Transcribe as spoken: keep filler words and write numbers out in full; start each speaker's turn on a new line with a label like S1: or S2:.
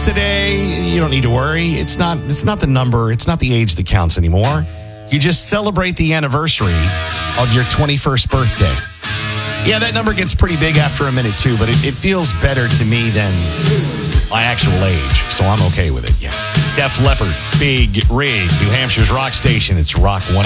S1: today, you don't need to worry. It's not it's not the number, it's not the age that counts anymore. You just celebrate the anniversary of your twenty-first birthday. Yeah, that number gets pretty big after a minute too, but it, it feels better to me than my actual age, so I'm okay with it. Yeah. Def Leppard, Big Rig, New Hampshire's rock station. It's Rock one